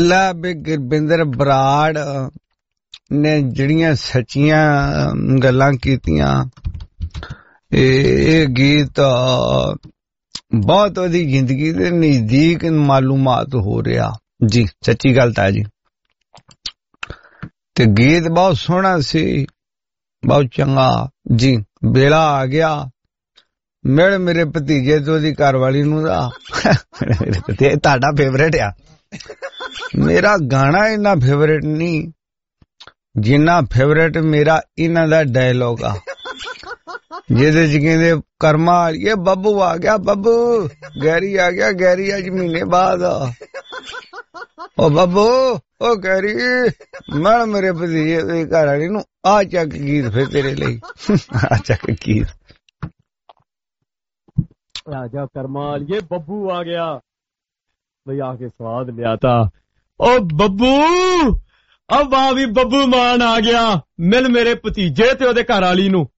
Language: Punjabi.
ला बे गुरबिंदर बराड़ ने जड़ियां सच्चियां गल्लां कीतियां ਇਹ ਗੀਤ ਬਹੁਤ ਉਹਦੀ ਜ਼ਿੰਦਗੀ ਦੇ ਨਜ਼ਦੀਕ ਮਾਲੂਮਾਤ ਹੋ ਰਿਹਾ ਜੀ ਸੱਚੀ ਗੱਲ ਤਾਂ ਜੀ ਤੇ ਗੀਤ ਬਹੁਤ ਸੋਹਣਾ ਸੀ ਬਹੁਤ ਚੰਗਾ ਜੀ ਵੇਲਾ ਆ ਗਿਆ ਮਿਲ ਮੇਰੇ ਭਤੀਜੇ ਤੋਂ ਉਹਦੀ ਘਰਵਾਲੀ ਨੂੰ ਦਾ ਤੇ ਤੁਹਾਡਾ ਫੇਵਰੇਟ ਆ ਮੇਰਾ ਗਾਣਾ ਇੰਨਾ ਫੇਵਰੇਟ ਨਹੀਂ ਜਿੰਨਾ ਫੇਵਰੇਟ ਮੇਰਾ ਇਹਨਾਂ ਦਾ ਡਾਇਲੋਗ ਆ ਜਿਹਦੇ ਚ ਕਹਿੰਦੇ ਕਰਮਾ ਇਹ ਬੱਬੂ ਆ ਗਿਆ ਬੱਬੂ ਗੈਰੀ ਆ ਗਿਆ ਗੈਰੀ ਅੱਜ ਮਹੀਨੇ ਬਾਅਦ ਉਹ ਬੱਬੂ ਉਹ ਗੈਰੀ ਮੈਂ ਮੇਰੇ ਭਤੀਜੇ ਦੇ ਘਰ ਵਾਲੀ ਨੂੰ ਆ ਚੱਕ ਗੀਤ ਫਿਰ ਤੇਰੇ ਲਈ ਆ ਚੱਕ ਗੀਤ राजा करमाल ये बब्बू आ गया भई आके स्वाद लिया था ओ बब्बू अब आ भी बब्बू मान आ गया मिल मेरे भतीजे ते ओदे घर वाली नू